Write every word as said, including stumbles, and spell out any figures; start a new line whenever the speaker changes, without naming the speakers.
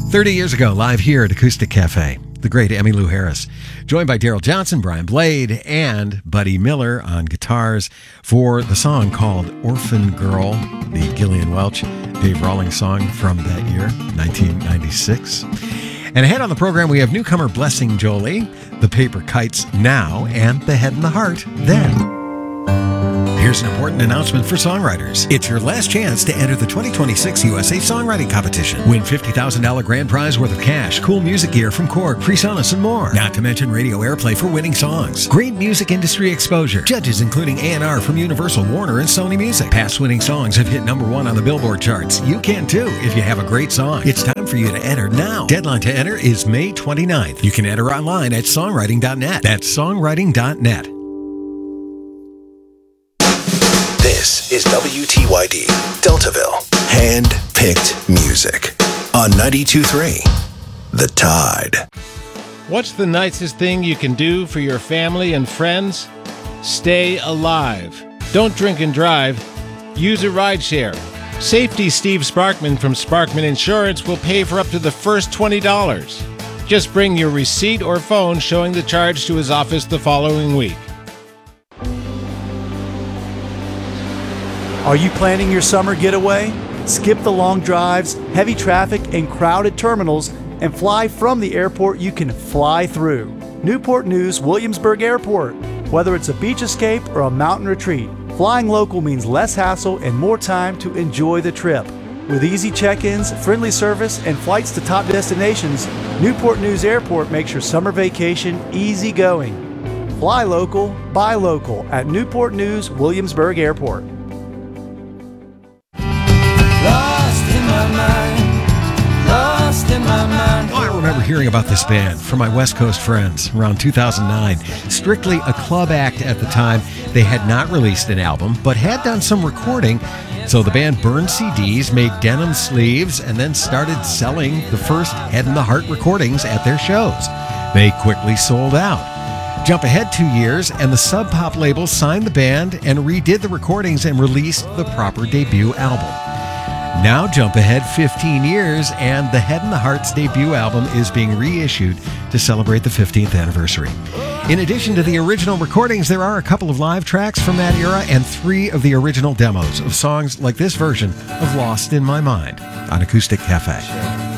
thirty years ago, live here at Acoustic Cafe, the great Emmylou Harris, joined by Daryl Johnson, Brian Blade, and Buddy Miller on guitars for the song called Orphan Girl, the Gillian Welch, Dave Rawlings song from that year, nineteen ninety-six. And ahead on the program, we have newcomer Blessing Jolie, The Paper Kites Now, and The Head and the Heart Then. Here's an important announcement for songwriters. It's your last chance to enter the twenty twenty-six U S A Songwriting Competition. Win fifty thousand dollars grand prize worth of cash, cool music gear from Korg, PreSonus, and more. Not to mention radio airplay for winning songs. Great music industry exposure. Judges including A and R from Universal, Warner, and Sony Music. Past winning songs have hit number one on the Billboard charts. You can too if you have a great song. It's time for you to enter now. Deadline to enter is May twenty-ninth. You can enter online at songwriting dot net. That's songwriting dot net.
This is W T Y D, Deltaville. Hand-picked music on ninety-two point three, The Tide.
What's the nicest thing you can do for your family and friends? Stay alive. Don't drink and drive. Use a rideshare. Safety Steve Sparkman from Sparkman Insurance will pay for up to the first twenty dollars. Just bring your receipt or phone showing the charge to his office the following week.
Are you planning your summer getaway? Skip the long drives, heavy traffic, and crowded terminals, and fly from the airport you can fly through. Newport News Williamsburg Airport. Whether it's a beach escape or a mountain retreat, flying local means less hassle and more time to enjoy the trip. With easy check-ins, friendly service, and flights to top destinations, Newport News Airport makes your summer vacation easy going. Fly local, buy local at Newport News Williamsburg Airport.
Lost in my mind, lost in my mind.
Oh, I remember hearing about this band from my West Coast friends around two thousand nine. Strictly a club act at the time, they had not released an album, but had done some recording. So the band burned C Ds, made denim sleeves, and then started selling the first Head and the Heart recordings at their shows. They quickly sold out. Jump ahead two years, and the Sub Pop label signed the band and redid the recordings and released the proper debut album. Now jump ahead fifteen years, and the Head and the Heart's debut album is being reissued to celebrate the fifteenth anniversary. In addition to the original recordings, there are a couple of live tracks from that era and three of the original demos of songs like this version of Lost in My Mind on Acoustic Cafe.